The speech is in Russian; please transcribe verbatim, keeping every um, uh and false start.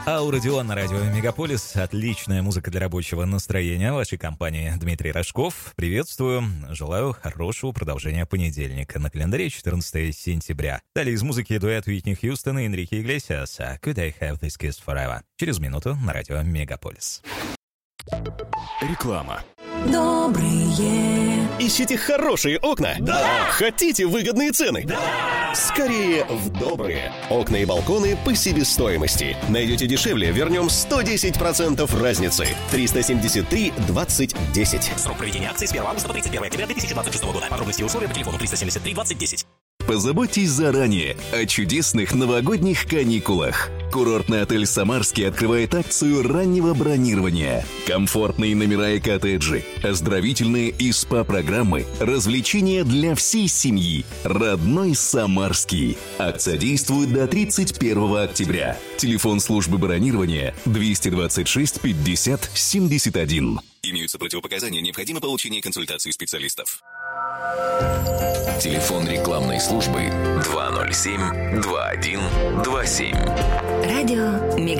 Ауродион на радио Мегаполис. Отличная музыка для рабочего настроения. В вашей компании Дмитрий Рожков. Приветствую. Желаю хорошего продолжения понедельника. На календаре четырнадцатое сентября. Далее из музыки дуэт Уитни Хьюстон и Энрике Иглесиаса. Could I have this kiss forever? Через минуту на радио Мегаполис. Реклама. Добрые. Ищите хорошие окна? Да! Хотите выгодные цены? Да! Скорее в добрые. Окна и балконы по себестоимости. Найдете дешевле, вернем сто десять процентов разницы. триста семьдесят три двадцать десять. Срок проведения акции с первого августа по тридцать первое октября две тысячи двадцать шестого года. Подробности и условия по телефону триста семьдесят три двадцать десять. Позаботьтесь заранее о чудесных новогодних каникулах. Курортный отель «Самарский» открывает акцию раннего бронирования. Комфортные номера и коттеджи, оздоровительные и СПА-программы, развлечения для всей семьи. Родной «Самарский». Акция действует до тридцать первого октября. Телефон службы бронирования двести двадцать шесть пятьдесят семьдесят один. Имеются противопоказания, необходимо получение консультации специалистов. Телефон рекламной службы два ноль семь два один два семь. Радио Мегаполис.